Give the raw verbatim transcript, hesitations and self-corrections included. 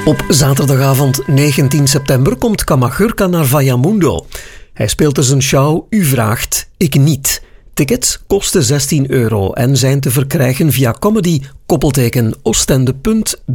Op zaterdagavond negentien september komt Kamagurka naar Vallamundo. Hij speelt dus een show U vraagt, ik niet. Tickets kosten zestien euro en zijn te verkrijgen via comedy-oostende punt b